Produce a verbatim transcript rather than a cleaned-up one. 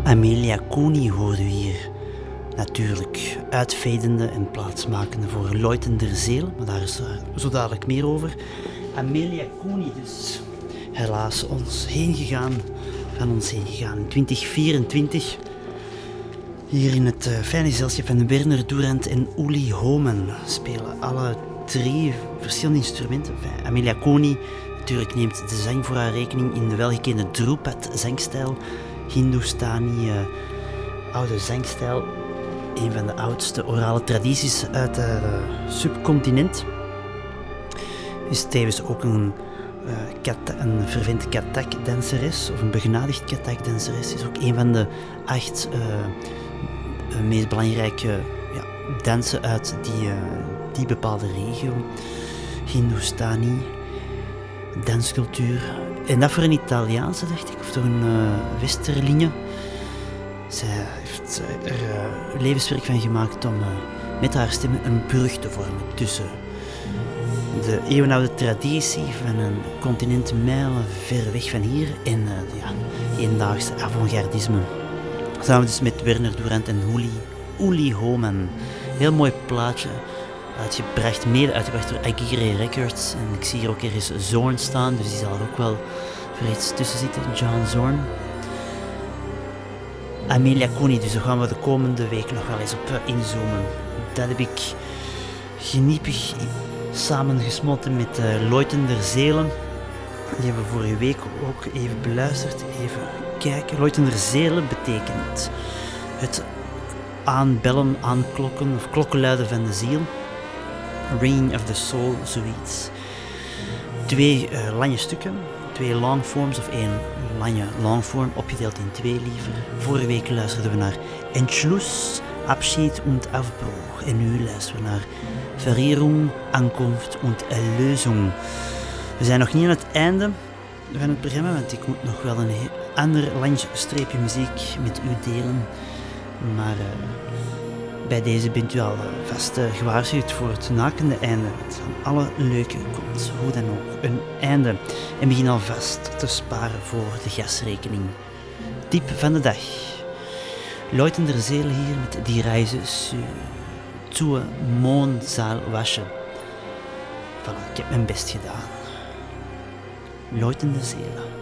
Amelia Cooney hoorde u hier. Natuurlijk uitvedende en plaatsmakende voor Loiten der Zeel, maar daar is uh, zo dadelijk meer over. Amelia Cooney dus, helaas ons heen gegaan, van ons heen gegaan in twintig vierentwintig. Hier in het uh, fijne gezelschap van Werner Durand en Uli Homan spelen alle drie verschillende instrumenten. Enfin, Amelia Cooney natuurlijk neemt de zang voor haar rekening in de welgekende Drupad zangstijl, Hindustani uh, oude zangstijl, een van de oudste orale tradities uit het uh, subcontinent. Is tevens ook een, uh, kata- een vervent katak-danseres, of een begenadigd katak-danseres. Is ook een van de acht uh, meest belangrijke ja, dansen uit die, uh, die bepaalde regio. Hindustani, danscultuur. En dat voor een Italiaanse, dacht ik, of toch een uh, Westerlinge. Zij heeft er uh, levenswerk van gemaakt om uh, met haar stem een brug te vormen tussen de eeuwenoude traditie van een continent mijlen ver weg van hier en uh, ja, hedendaagse avant-gardisme. Samen dus met Werner Durand en Uli, Uli Homan. Heel mooi plaatje, uitgebracht, mede uitgebracht door Aguirre Records. En ik zie hier ook ergens Zorn staan, dus die zal er ook wel voor iets tussen zitten, John Zorn. Amelia Cooney, dus daar gaan we de komende week nog wel eens op inzoomen. Dat heb ik geniepig samengesmolten met uh, Loiten der Zelen. Die hebben we vorige week ook even beluisterd. Even kijken. Loiten der Zelen betekent het aanbellen, aanklokken of klokkenluiden van de ziel. Ringing of the soul, zoiets. Twee uh, lange stukken. Twee longforms of één lange longform, opgedeeld in twee liever. Vorige week luisterden we naar Entschluss, Abschied und Aufbruch. En nu luisteren we naar Verehrung, Ankunft und Erlösung. We zijn nog niet aan het einde van het programma, want ik moet nog wel een ander lang streepje muziek met u delen. Maar uh, bij deze bent u al vast uh, gewaarschuwd voor het nakende einde. Het van alle leuke komt, hoe dan ook, een einde. En begin alvast te sparen voor de gasrekening. Tip van de dag. Leuten der Zeel hier met die reizen zur Mondzaal-Wasche. Voilà, ik heb mijn best gedaan. Leuten der Zeel.